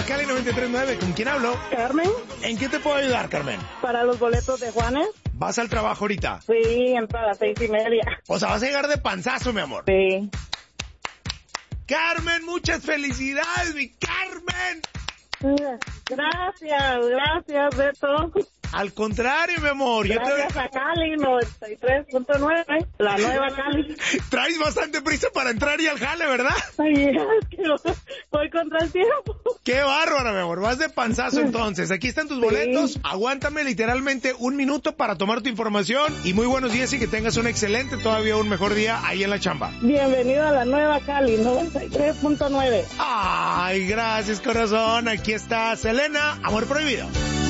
Nueva Cali 93.9. ¿Con quién hablo? Carmen. ¿En qué te puedo ayudar, Carmen? Para los boletos de Juanes. ¿Vas al trabajo ahorita? Sí, entro a las 6:30. O sea, vas a llegar de panzazo, mi amor. Sí. Carmen, muchas felicidades, mi Carmen. Gracias, Beto. Al contrario, mi amor. Gracias a Cali 93.9, la nueva Cali. Traes bastante prisa para entrar y al jale, ¿verdad? Ay, es que voy contra el tiempo. Qué bárbara, mi amor. Vas de panzazo entonces. Aquí están tus boletos. Aguántame literalmente un minuto para tomar tu información. Y muy buenos días y que tengas un excelente, todavía un mejor día ahí en la chamba. Bienvenido a la nueva Cali 93.9. Ay, gracias, corazón. Aquí está Selena, Amor Prohibido.